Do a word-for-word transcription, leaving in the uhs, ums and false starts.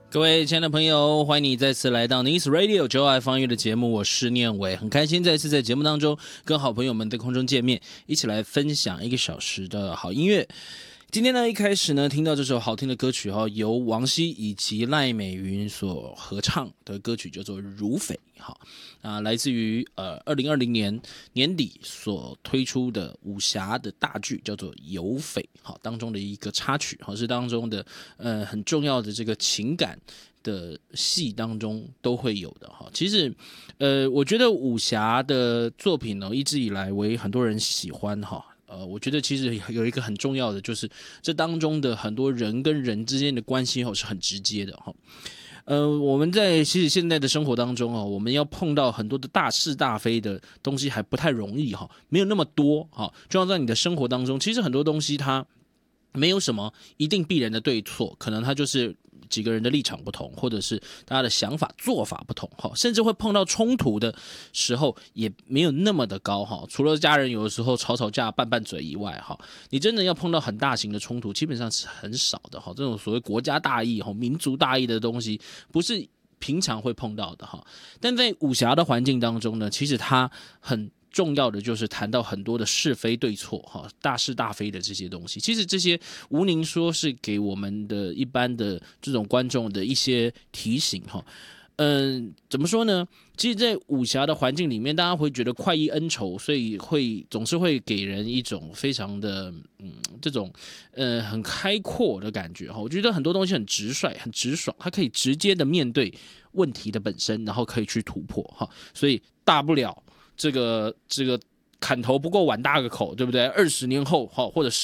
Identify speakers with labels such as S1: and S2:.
S1: 各位亲爱的朋友，欢迎你再次来到 Nice Radio 九爱方乐的节目，我是念伟，很开心再次在节目当中跟好朋友们在空中见面，一起来分享一个小时的好音乐。今天呢，一开始呢，听到这首好听的歌曲哈，由王希以及赖美云所合唱的歌曲叫做《如匪》哈啊，来自于呃二零二零年年底所推出的武侠的大剧叫做《有匪》哈当中的一个插曲哈，是当中的呃很重要的这个情感的戏当中都会有的哈。其实，呃，我觉得武侠的作品呢，一直以来为很多人喜欢哈。呃，我觉得其实有一个很重要的，就是这当中的很多人跟人之间的关系是很直接的哈。呃，我们在其实现在的生活当中啊，我们要碰到很多的大是大非的东西还不太容易哈，没有那么多哈。就像在你的生活当中，其实很多东西它没有什么一定必然的对错，可能它就是几个人的立场不同，或者是大家的想法做法不同，甚至会碰到冲突的时候也没有那么的高，除了家人有的时候吵吵架拌拌嘴以外，你真的要碰到很大型的冲突基本上是很少的，这种所谓国家大义民族大义的东西不是平常会碰到的。但在武侠的环境当中呢，其实它很重要的就是谈到很多的是非对错，大是大非的这些东西。其实这些吴宁说是给我们的一般的这种观众的一些提醒。嗯，怎么说呢？其实，在武侠的环境里面，大家会觉得快意恩仇，所以会总是会给人一种非常的嗯这种呃很开阔的感觉哈。我觉得很多东西很直率、很直爽，它可以直接的面对问题的本身，然后可以去突破哈。所以大不了这个这个砍头不过碗大个口，对不对？二十年后哈，或者